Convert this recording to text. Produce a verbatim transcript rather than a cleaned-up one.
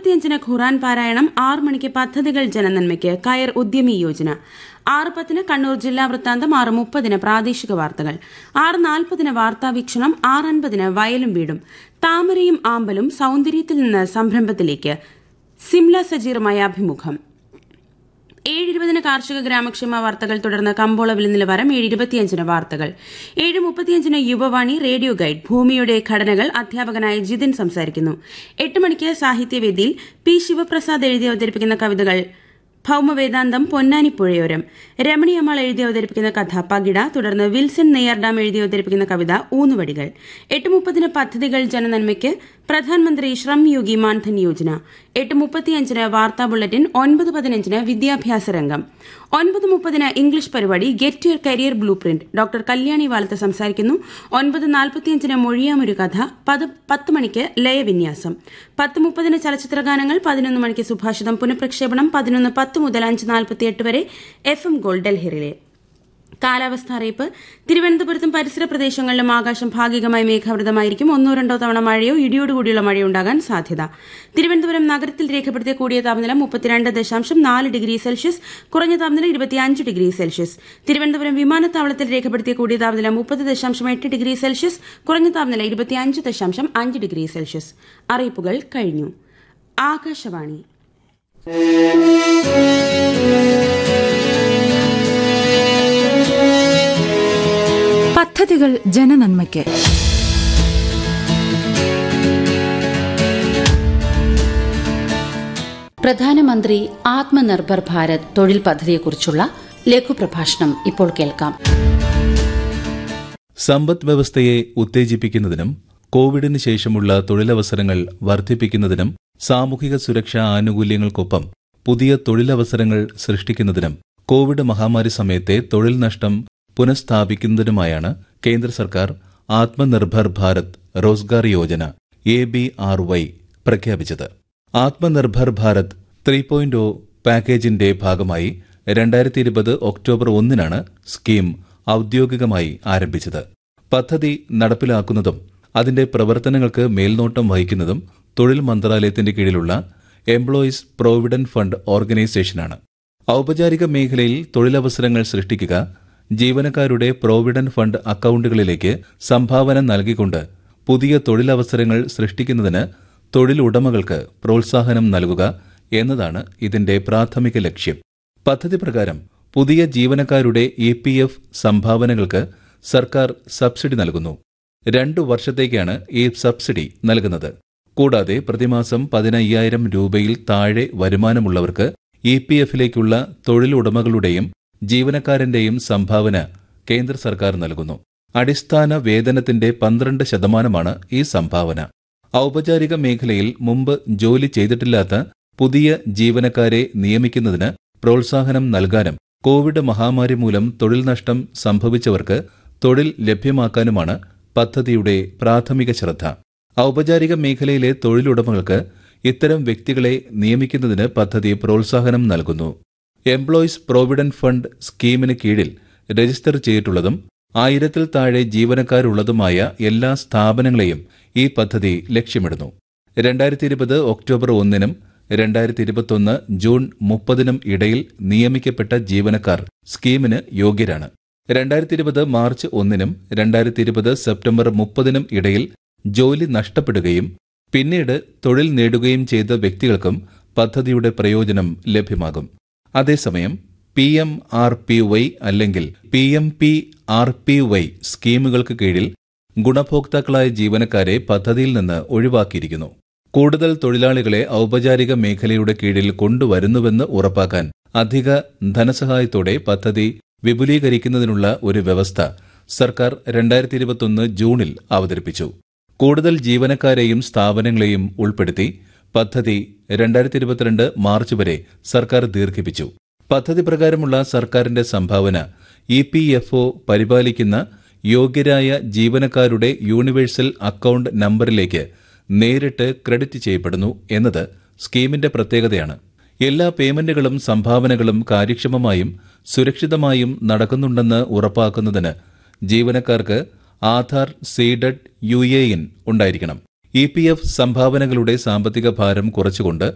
മുപ്പത്തിയഞ്ചിന് ഖുറാൻ പാരായണം, ആറ് മണിക്ക് പദ്ധതികൾ ജനനന്മയ്ക്ക് കയർ ഉദ്യമി യോജന, ആറ് പത്തിന് കണ്ണൂർ ജില്ലാ വൃത്താന്തം, ആറ് മുപ്പതിന് പ്രാദേശിക വാർത്തകൾ, ആറ് നാൽപ്പതിന് വാർത്താവീക്ഷണം, ആറ് അൻപതിന് വയലും വീടും, താമരയും ആമ്പലും സൌന്ദര്യത്തിൽ നിന്ന് സംരംഭത്തിലേക്ക് സിംല സജീറുമായ അഭിമുഖം, ഏഴ് ഇരുപതിന് കാർഷിക ഗ്രാമക്ഷേമ വാർത്തകൾ, തുടർന്ന് കമ്പോള വില നിലവാരം, ഏഴ് ഇരുപത്തിയഞ്ചിന് വാർത്തകൾ, ഏഴ് മുപ്പത്തിയഞ്ചിന് യുവവാണി റേഡിയോ ഗൈഡ്, ഭൂമിയുടെ ഘടനകൾ, അധ്യാപകനായ ജിതിൻ സംസാരിക്കുന്നു, എട്ട് മണിക്ക് സാഹിത്യവേദിയിൽ പി ശിവപ്രസാദ് എഴുതി അവതരിപ്പിക്കുന്ന കവിതകൾ, ഭൌമവേദാന്തം, പൊന്നാനിപ്പുഴയോരം, രമണിയമ്മാൾ എഴുതി അവതരിപ്പിക്കുന്ന കഥ പകിട, തുടർന്ന് വിൽസൺ നെയ്യാർഡാം എഴുതി അവതരിപ്പിക്കുന്ന കവിത ഊന്നുവടികൾ, എട്ട് മുപ്പതിന് പദ്ധതികൾ ജനനന്മയ്ക്ക് പ്രധാനമന്ത്രി ശ്രം യോഗി മാൻധൻ യോജന, എട്ട് മുപ്പത്തിയഞ്ചിന് വാർത്താ ബുള്ളറ്റിൻ, ഒൻപത് പതിനഞ്ചിന് വിദ്യാഭ്യാസ രംഗം, ഒൻപത് മുപ്പതിന് ഇംഗ്ലീഷ് പരിപാടി get your career blue print, doctor Kalyani Valath സംസാരിക്കുന്നു, ഒൻപത് നാൽപ്പത്തിയഞ്ചിന് മൊഴിയാമൊരു കഥ, പത്ത് മണിക്ക് ലയവിന്യാസം, പത്ത് മുപ്പതിന് ചലച്ചിത്രഗാനങ്ങൾ, പതിനൊന്ന് മണിക്ക് സുഭാഷിതം പുനഃപ്രക്ഷേപണം, പതിനൊന്ന് പത്ത് മുതൽ അഞ്ച് നാൽപ്പത്തിയെട്ട് വരെ എഫ് എം ഗോൾഡ് ഡൽഹിയിലെ. കാലാവസ്ഥ അറിയിപ്പ്. തിരുവനന്തപുരത്തും പരിസര പ്രദേശങ്ങളിലും ആകാശം ഭാഗികമായി മേഘാവൃതമായിരിക്കും. ഒന്നോ രണ്ടോ തവണ മഴയോ ഇടിയോടുകൂടിയുള്ള മഴയോ ഉണ്ടാകാൻ സാധ്യത. തിരുവനന്തപുരം നഗരത്തിൽ രേഖപ്പെടുത്തിയ കൂടിയ താപനില മുപ്പത്തിരണ്ട് ദശാംശം നാല് ഡിഗ്രി സെൽഷ്യസ്, കുറഞ്ഞ താപനില ഇരുപത്തിയഞ്ച് ഡിഗ്രി സെൽഷ്യസ്. തിരുവനന്തപുരം വിമാനത്താവളത്തിൽ രേഖപ്പെടുത്തിയ കൂടിയ താപനില മുപ്പത് ദശാംശം എട്ട് ഡിഗ്രി സെൽഷ്യസ്, കുറഞ്ഞ താപനില ഇരുപത്തിയഞ്ച് ദശാംശം അഞ്ച് ഡിഗ്രി സെൽഷ്യസ്. അറിയിപ്പുകൾ കഴിഞ്ഞു. ആകാശവാണി. പദ്ധതികൾ ജനനന്മയ്ക്ക്. പ്രധാനമന്ത്രി ആത്മനിർഭർ ഭാരത് തൊഴിൽ പദ്ധതിയെക്കുറിച്ചുള്ള ലഘുപ്രഭാഷണം ഇപ്പോൾ കേൾക്കാം. സമ്പദ് വ്യവസ്ഥയെ ഉത്തേജിപ്പിക്കുന്നതിനും കോവിഡിന് ശേഷമുള്ള തൊഴിലവസരങ്ങൾ വർദ്ധിപ്പിക്കുന്നതിനും സാമൂഹിക സുരക്ഷാ ആനുകൂല്യങ്ങൾക്കൊപ്പം പുതിയ തൊഴിലവസരങ്ങൾ സൃഷ്ടിക്കുന്നതിനും കോവിഡ് മഹാമാരി സമയത്തെ തൊഴിൽ നഷ്ടം പുനഃസ്ഥാപിക്കുന്നതിനുമായാണ് കേന്ദ്ര സർക്കാർ Atmanirbhar Bharat Rozgar Yojana A B R Y പ്രഖ്യാപിച്ചത്. Atmanirbhar Bharat three point O പാക്കേജിന്റെ ഭാഗമായി രണ്ടായിരത്തി ഇരുപത് ഒക്ടോബർ ഒന്നിനാണ് സ്കീം ഔദ്യോഗികമായി ആരംഭിച്ചത്. പദ്ധതി നടപ്പിലാക്കുന്നതും അതിന്റെ പ്രവർത്തനങ്ങൾക്ക് മേൽനോട്ടം വഹിക്കുന്നതും തൊഴിൽ മന്ത്രാലയത്തിന്റെ കീഴിലുള്ള എംപ്ലോയീസ് പ്രൊവിഡന്റ് ഫണ്ട് ഓർഗനൈസേഷനാണ്. ഔപചാരിക മേഖലയിൽ തൊഴിലവസരങ്ങൾ സൃഷ്ടിക്കുക, ജീവനക്കാരുടെ പ്രൊവിഡന്റ് ഫണ്ട് അക്കൌണ്ടുകളിലേക്ക് സംഭാവന നൽകിക്കൊണ്ട് പുതിയ തൊഴിലവസരങ്ങൾ സൃഷ്ടിക്കുന്നതിന് തൊഴിലുടമകൾക്ക് പ്രോത്സാഹനം നൽകുക എന്നതാണ് ഇതിന്റെ പ്രാഥമിക ലക്ഷ്യം. പദ്ധതി പ്രകാരം പുതിയ ജീവനക്കാരുടെ ഇ പി എഫ് സംഭാവനകൾക്ക് സർക്കാർ സബ്സിഡി നൽകുന്നു. രണ്ടു വർഷത്തേക്കാണ് ഈ സബ്സിഡി നൽകുന്നത്. കൂടാതെ പ്രതിമാസം പതിനയ്യായിരം രൂപയിൽ താഴെ വരുമാനമുള്ളവർക്ക് ഇ പി എഫിലേക്കുള്ള തൊഴിലുടമകളുടെയും ജീവനക്കാരന്റെയും സംഭാവന കേന്ദ്ര സർക്കാർ നൽകുന്നു. അടിസ്ഥാന വേതനത്തിന്റെ പന്ത്രണ്ട് ശതമാനമാണ് ഈ സംഭാവന. ഔപചാരിക മേഖലയിൽ മുമ്പ് ജോലി ചെയ്തിട്ടില്ലാത്ത പുതിയ ജീവനക്കാരെ നിയമിക്കുന്നതിന് പ്രോത്സാഹനം നൽകാനും കോവിഡ് മഹാമാരി മൂലം തൊഴിൽ നഷ്ടം സംഭവിച്ചവർക്ക് തൊഴിൽ ലഭ്യമാക്കാനുമാണ് പദ്ധതിയുടെ പ്രാഥമിക ശ്രദ്ധ. ഔപചാരിക മേഖലയിലെ തൊഴിലുടമകൾക്ക് ഇത്തരം വ്യക്തികളെ നിയമിക്കുന്നതിന് പദ്ധതി പ്രോത്സാഹനം നൽകുന്നു. എംപ്ലോയീസ് പ്രൊവിഡന്റ് ഫണ്ട് സ്കീമിന് കീഴിൽ രജിസ്റ്റർ ചെയ്തിട്ടുള്ളതും ആയിരത്തിൽ താഴെ ജീവനക്കാരുള്ളതുമായ എല്ലാ സ്ഥാപനങ്ങളെയും ഈ പദ്ധതി ലക്ഷ്യമിടുന്നു. രണ്ടായിരത്തി ഇരുപത് ഒക്ടോബർ ഒന്നിനും രണ്ടായിരത്തി ഇരുപത്തൊന്ന് ജൂൺ മുപ്പതിനും ഇടയിൽ നിയമിക്കപ്പെട്ട ജീവനക്കാർ സ്കീമിന് യോഗ്യരാണ്. രണ്ടായിരത്തി ഇരുപത് മാർച്ച് ഒന്നിനും രണ്ടായിരത്തി ഇരുപത് സെപ്റ്റംബർ മുപ്പതിനും ഇടയിൽ ജോലി നഷ്ടപ്പെടുകയും പിന്നീട് തൊഴിൽ നേടുകയും ചെയ്ത വ്യക്തികൾക്കും പദ്ധതിയുടെ പ്രയോജനം ലഭ്യമാകും. അതേസമയം P M R P Y അല്ലെങ്കിൽ P M P R P Y സ്കീമുകൾക്ക് കീഴിൽ ഗുണഭോക്താക്കളായ ജീവനക്കാരെ പദ്ധതിയിൽ നിന്ന് ഒഴിവാക്കിയിരിക്കുന്നു. കൂടുതൽ തൊഴിലാളികളെ ഔപചാരിക മേഖലയുടെ കീഴിൽ കൊണ്ടുവരുന്നുവെന്ന് ഉറപ്പാക്കാൻ അധിക ധനസഹായത്തോടെ പദ്ധതി വിപുലീകരിക്കുന്നതിനുള്ള ഒരു വ്യവസ്ഥ സർക്കാർ രണ്ടായിരത്തി ഇരുപത്തൊന്ന് ജൂണിൽ അവതരിപ്പിച്ചു. കൂടുതൽ ജീവനക്കാരെയും സ്ഥാപനങ്ങളെയും ഉൾപ്പെടുത്തി പദ്ധതി രണ്ടായിരത്തി ഇരുപത്തിരണ്ട് മാർച്ച് വരെ സർക്കാർ ദീർഘിപ്പിച്ചു. പദ്ധതി പ്രകാരമുള്ള സർക്കാരിന്റെ സംഭാവന ഇ പി എഫ് ഒ പരിപാലിക്കുന്ന യോഗ്യരായ ജീവനക്കാരുടെ യൂണിവേഴ്സൽ അക്കൌണ്ട് നമ്പറിലേക്ക് നേരിട്ട് ക്രെഡിറ്റ് ചെയ്യപ്പെടുന്നു എന്നത് സ്കീമിന്റെ പ്രത്യേകതയാണ്. എല്ലാ പേയ്മെന്റുകളും സംഭാവനകളും കാര്യക്ഷമമായും സുരക്ഷിതമായും നടക്കുന്നുണ്ടെന്ന് ഉറപ്പാക്കുന്നതിന് ജീവനക്കാർക്ക് Aadhaar seeded U A in ഉണ്ടായിരിക്കണം. ഇ പി എഫ് സംഭാവനകളുടെ സാമ്പത്തിക ഭാരം കുറച്ചുകൊണ്ട്